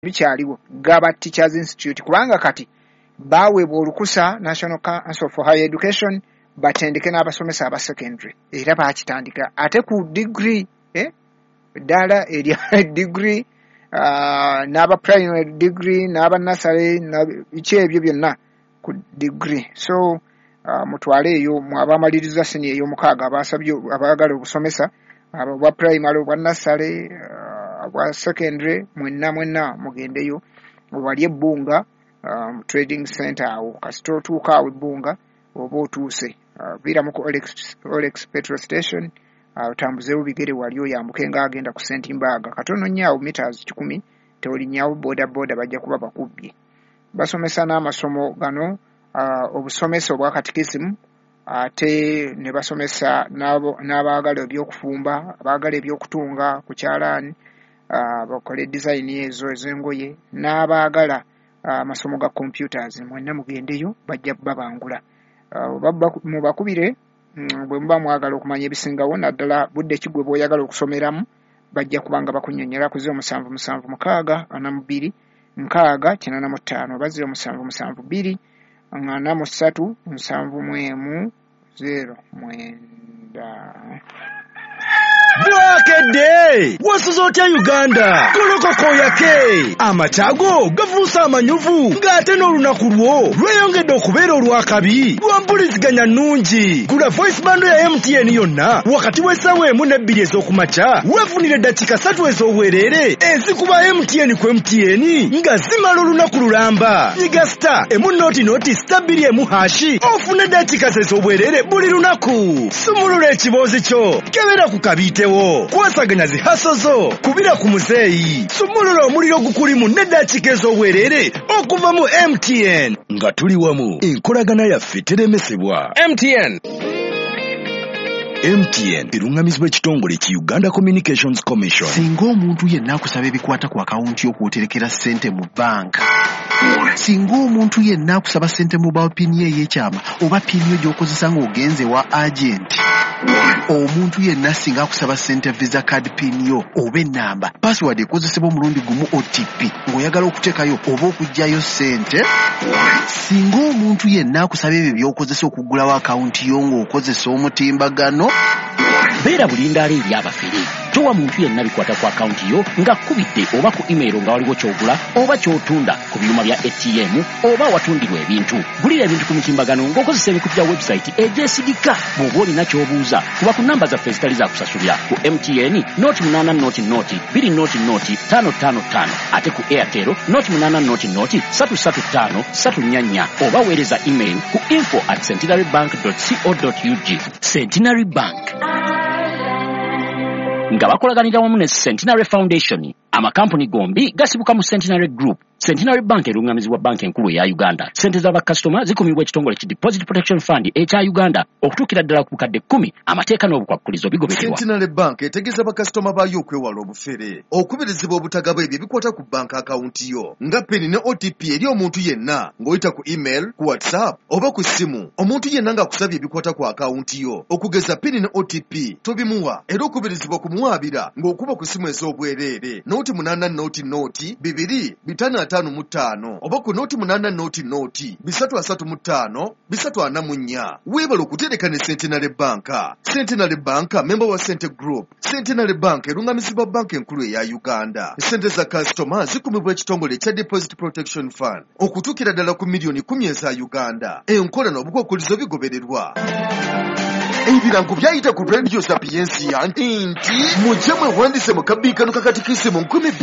bikyaliwo Gaba Teachers Institute kubanga kati baweebwa olukusa National Council for Higher Education batendeke n'abasomesa aba secondary era baakitandika ate ku degree ddala erya degree n'aba primary degree n'aba nursery biki ebyo byonna ku degree so mutwale eyo abamaliriza senior ey'omukaaga abasabye abaagala obusomesa obwa primary obwa nursery obwa secondary mwenna mugendeyo wali ebbunga trading center awo kasito otuuka awo ebbunga oba otuuse vira mu Olex petrol station otambuzeewo bigere wali oyambuke ng'agenda ku St. Mbaga katono nnyo meters 10 teolinnyawo boda bajja kuba bakubbye basomesa n'amasomo gano obusomesa obwa katikisimu ate ne basomesa n'abaagala ebyokufumba abaagala ebyokutunga ku kyalaani bakole design ezo ez'engoye n'abaagala amasomo ga computers mwenna mugendeyo bajja babangula mubakubire bwe muba mwagala okumanya ebisingawo naddala budde kigwe bw'oyagala okusomeramu bajja kubanga bakunnyonnyola ku 0776 42 685 oba 0772 43 710 Bwakedde wasuza otya Uganda kolokoko yake amatago gavuusa amanyuvu ng'ate n'olunaku lwo lweyongedde okubeera olwakabi lwampuliziganya nnungi gula voice bando ya MTN yonna wakati w'essaawa 1 ne 2 ez'okumakya weefunire eddakiika 3 ez'obwereere ezikuba MTN ku MTN nga zimala olunaku lulamba nyiga star emu star 2 hashi ofune eddakiika ez'obwereere buli lunaku sumulula ekiboozi kyo kebera ku kabite kwasaganya zihaso zo kubira ku muzeeyi sumulula omuliro gukulimu n'eddakiika ez'obwereere okuva mu MTN nga tuli wamu enkolagana yaffe teremesebwa MTN erungamizibwa ekitongole ki Uganda Communications Commission. Singa omuntu yenna akusaba ebikwata ku akawunti y'okwoterekera ssente mu banka singa omuntu yenna akusaba ssente mu pini ey'ekyama oba pini gy'okozesa ng'ogenze wa agent omuntu yenna singa akusaba ssente visa card pin yo oba ennamba password ekozesebwa omulundi gumu OTP ng'oyagala okuteekayo oba okuggyayo ssente singa omuntu yenna akusaba ebyo by'okozesa okuggulawo akawunti yo ng'okozesa omutimbagano beera bulindaala eri abafere towa muntu yenna bikwata ku akawunti yo nga kkubidde oba ku email nga waliwo ky'ogula oba ky'otunda ku byuma bya ATM oba watundirwa ebintu gulira ebintu ku mutimbagano ng'okozesa ebikutu bya website egyesigika bw'oba olina ky'obuuza kuba ku namba zaffe ezitali za kusasulira ku MTN 0800 ate ku Airtel 0800 oba weereza email ku info@centenarybank.co.ug. Centenary Bank nga bakolaganira wamu ne Centenary Foundation amakampuni gombi gasibuka mu Centenary Group. Centenary Bank erungamizibwa banki enkulu ya Uganda. Sente z'abakasitoma zikumibwa ekitongole ki Deposit Protection Fund ekya Uganda okutuukira ddala ku bukadde 10 amateeka n'obukwakulizo bigobererwa. Centenary Bank etegeeza bakasitoma baayo okwewala obufere okubirizibwa obutagaba ebyo bikwata ku bank akawunti yo nga pini ne OTP eri omuntu yenna ng'oyita ku email ku WhatsApp oba ku ssimu omuntu yenna ng'akusabye ebikwata ku akawunti yo okugeza pini ne OTP tobimuwa era okubirizibwa kumuwaabira ng'okuba ku ssimu ez'obwereere noti 8 2 555 oba ku noti 8 335 344 weebala okutereka ne Centenary Bank. Centenary Bank member wa Cente Group. Centenary Bank erungamizibwa banki enkulu eya Uganda. Sente za customer zikumibwa ekitongole kya Deposit Protection Fund okutuukira ddala ku miliyoni 10 eza Uganda. Enkola n'obukwakulizo bigobererwa. Ebirango byayita ku radio sapiensi nti mujje mwewandise mu kabiikano kakatikisimu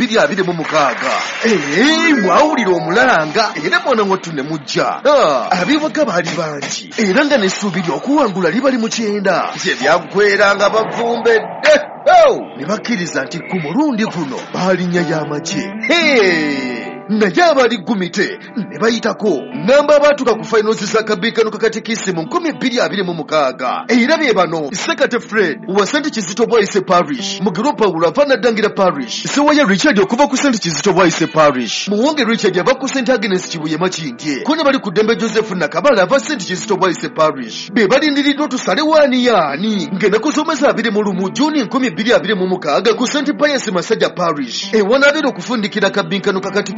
2026. Mwawulira omulanga era mwana wattu ne mujja. Abiwaka baali bangi era nga n'essuubiri okuwangula liba limu 9 gye byaggweranga bavumbedde ne bakkiriza nti ku mulundi guno baalinnya y'amagye. naye abali Gumite ne bayitako ngamba abaatuka ku finals za kabiikano kakatikisimu 2026 era bye bano Sekate Fred wa St. Kizito Bwaise Parish, Mugiro Paulo ava Naddangira Parish, Sewoya Richard okuva ku St. Kizito Bwaise Parish, Muwonge Richard ava ku St. Agnes Kibuye Makindye, kone bali ku Dembe Joseph Nakabala ava St. Kizito Bwaise Parish. Be balindiriddwa tusale waani yaani ngenda kusomesa 21 Juni 2026 ku St. Pius Masajja Parish, ewanabira okufundikira kabinkano kakati